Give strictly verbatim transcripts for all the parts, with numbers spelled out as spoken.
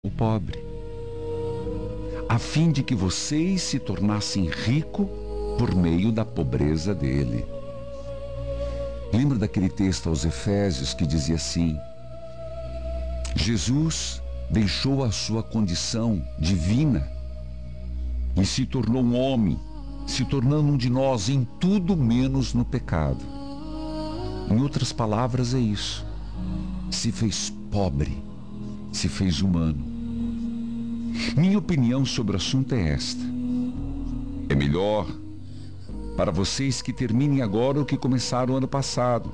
o pobre, a fim de que vocês se tornassem ricos por meio da pobreza dele. Lembra daquele texto aos Efésios que dizia assim: Jesus deixou a sua condição divina e se tornou um homem, se tornando um de nós em tudo menos no pecado. Em outras palavras, é isso. Se fez pobre, se fez humano. Minha opinião sobre o assunto é esta: é melhor para vocês que terminem agora o que começaram ano passado.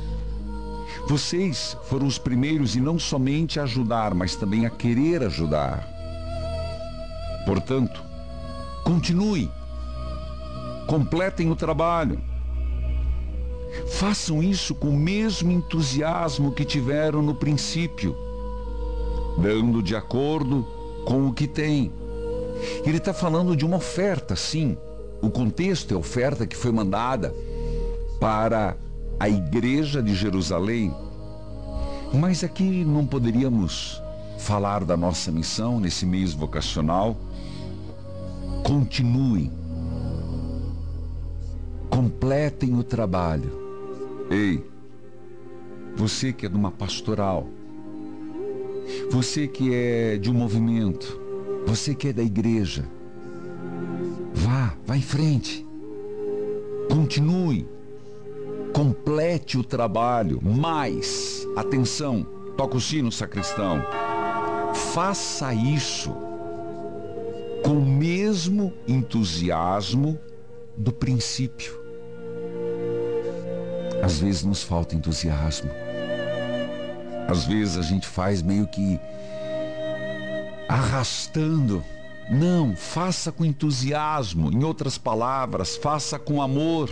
Vocês foram os primeiros e não somente a ajudar, mas também a querer ajudar. Portanto, continue, completem o trabalho. Façam isso com o mesmo entusiasmo que tiveram no princípio, dando de acordo com o que tem. Ele está falando de uma oferta, sim. O contexto é a oferta que foi mandada para a igreja de Jerusalém. Mas aqui não poderíamos falar da nossa missão nesse mês vocacional. Continuem, completem o trabalho. Ei, você que é de uma pastoral, você que é de um movimento, você que é da igreja, vá, vá em frente, continue, complete o trabalho, mas, atenção, toca o sino, sacristão, faça isso com o mesmo entusiasmo do princípio. Às vezes nos falta entusiasmo. Às vezes a gente faz meio que arrastando. Não, faça com entusiasmo. Em outras palavras, faça com amor.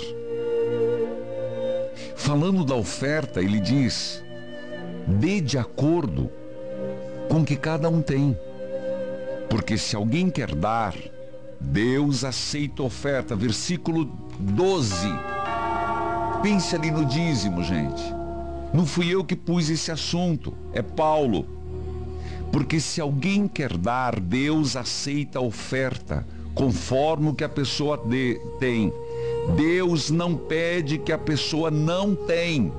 Falando da oferta, ele diz: dê de acordo com o que cada um tem. Porque se alguém quer dar, Deus aceita a oferta. Versículo doze. Pense ali no dízimo, gente. Não fui eu que pus esse assunto, é Paulo. Porque se alguém quer dar, Deus aceita a oferta, conforme o que a pessoa de, tem. Deus não pede que a pessoa não tem.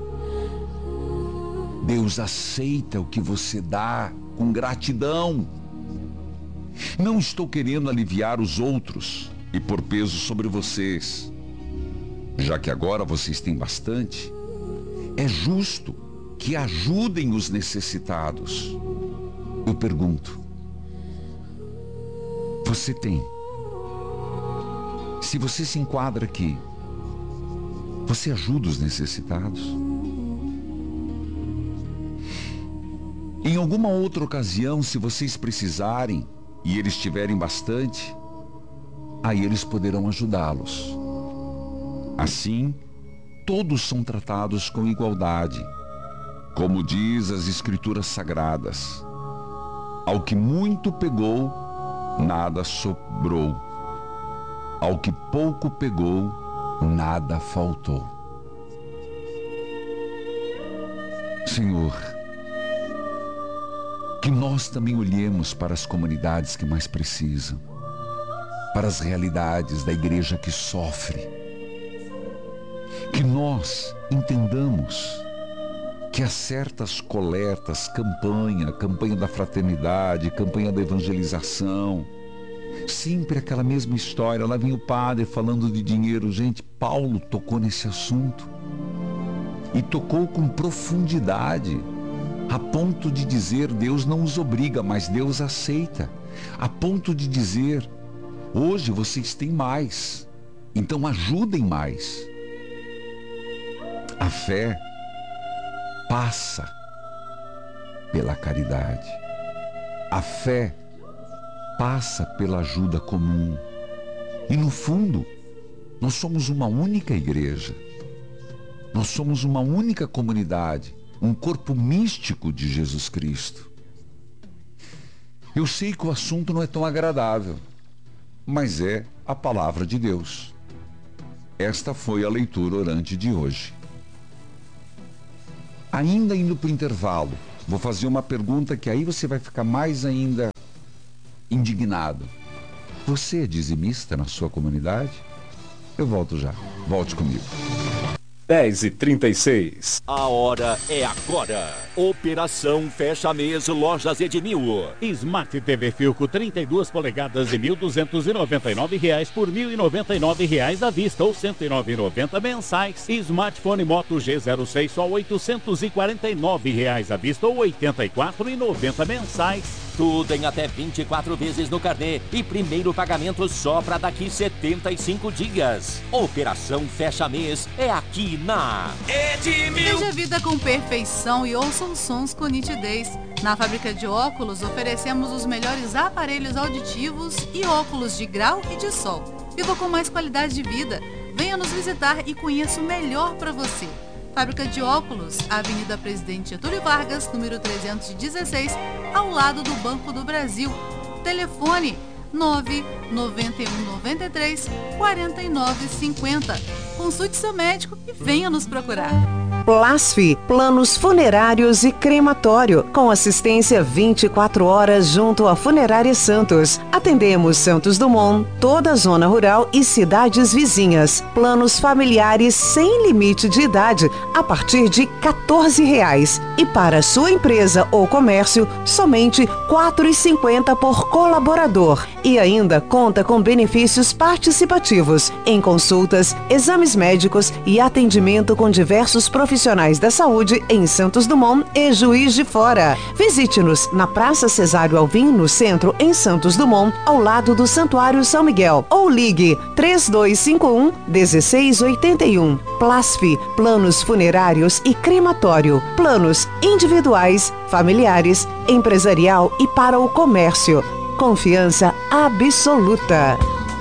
Deus aceita o que você dá com gratidão. Não estou querendo aliviar os outros e pôr peso sobre vocês. Já que agora vocês têm bastante, é justo que ajudem os necessitados. Eu pergunto: você tem? Se você se enquadra aqui, você ajuda os necessitados? Em alguma outra ocasião, se vocês precisarem e eles tiverem bastante, aí eles poderão ajudá-los. Assim, todos são tratados com igualdade, como diz as Escrituras Sagradas: ao que muito pegou, nada sobrou; ao que pouco pegou, nada faltou. Senhor, que nós também olhemos para as comunidades que mais precisam, para as realidades da igreja que sofre. Que nós entendamos que há certas coletas, campanha, campanha da fraternidade, campanha da evangelização, sempre aquela mesma história. Lá vem o padre falando de dinheiro. Gente, Paulo tocou nesse assunto e tocou com profundidade, a ponto de dizer: Deus não os obriga, mas Deus aceita. A ponto de dizer: hoje vocês têm mais, então ajudem mais. A fé passa pela caridade. A fé passa pela ajuda comum. E no fundo, nós somos uma única igreja. Nós somos uma única comunidade, um corpo místico de Jesus Cristo. Eu sei que o assunto não é tão agradável, mas é a palavra de Deus. Esta foi a leitura orante de hoje. Ainda indo para o intervalo, Vou fazer uma pergunta que aí você vai ficar mais ainda indignado. Você é dizimista na sua comunidade? Eu volto já. Volte comigo. dez e trinta e seis. A hora é agora. Operação Fecha Mês Lojas Edmil. Smart T V Filco trinta e duas polegadas de mil duzentos e noventa e nove reais por mil e noventa e nove reais à vista ou cento e nove reais e noventa centavos mensais. Smartphone Moto G zero seis só oitocentos e quarenta e nove reais à vista ou oitenta e quatro reais e noventa centavos mensais. Tudo em até vinte e quatro vezes no carnê e primeiro pagamento só para daqui setenta e cinco dias. Operação Fecha Mês é aqui na Edmil. Veja a vida com perfeição e ouça os sons com nitidez. Na fábrica de óculos oferecemos os melhores aparelhos auditivos e óculos de grau e de sol. Viva com mais qualidade de vida. Venha nos visitar e conheça o melhor para você. Fábrica de óculos, Avenida Presidente Getúlio Vargas, número trezentos e dezesseis, ao lado do Banco do Brasil. Telefone nove nove um nove três quatro nove cinco zero. Consulte seu médico e venha nos procurar. Plasfi, planos funerários e crematório, com assistência vinte e quatro horas junto à Funerária Santos. Atendemos Santos Dumont, toda a zona rural e cidades vizinhas. Planos familiares sem limite de idade, a partir de quatorze reais. E para sua empresa ou comércio, somente quatro reais e cinquenta centavos por colaborador. E ainda conta com benefícios participativos em consultas, exames médicos e atendimento com diversos profissionais Profissionais da Saúde em Santos Dumont e Juiz de Fora. Visite-nos na Praça Cesário Alvim, no centro, em Santos Dumont, ao lado do Santuário São Miguel. Ou ligue três dois cinco um, um seis oito um. Plasfi, planos funerários e crematório. Planos individuais, familiares, empresarial e para o comércio. Confiança absoluta.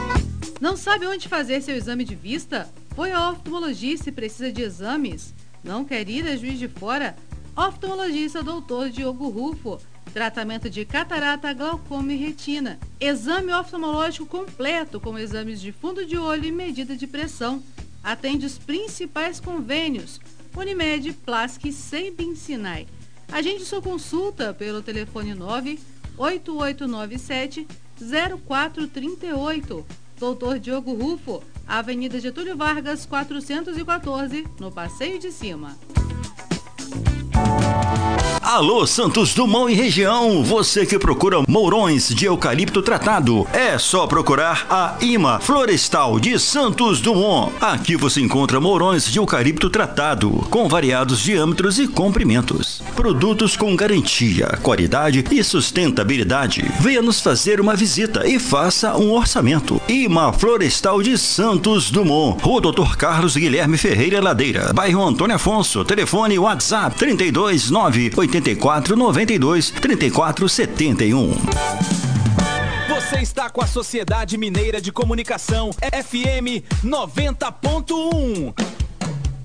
Não sabe onde fazer seu exame de vista? Foi ao oftalmologista e precisa de exames? Não quer ir a Juiz de Fora? Oftalmologista doutor Diogo Rufo. Tratamento de catarata, glaucoma e retina. Exame oftalmológico completo com exames de fundo de olho e medida de pressão. Atende os principais convênios. Unimed, Plasc e Sembin Sinai. Agende sua consulta pelo telefone nove oito oito nove sete zero quatro três oito. doutor Diogo Rufo, Avenida Getúlio Vargas, quatrocentos e quatorze, no Passeio de Cima. Alô, Santos Dumont e região, você que procura mourões de eucalipto tratado, é só procurar a IMA Florestal de Santos Dumont. Aqui você encontra mourões de eucalipto tratado, com variados diâmetros e comprimentos. Produtos com garantia, qualidade e sustentabilidade. Venha nos fazer uma visita e faça um orçamento. IMA Florestal de Santos Dumont, Rua doutor Carlos Guilherme Ferreira Ladeira, bairro Antônio Afonso, telefone WhatsApp trinta e dois nove oitenta e quatro noventa e dois trinta e quatro setenta e um. Você está com a Sociedade Mineira de Comunicação F M noventa ponto um.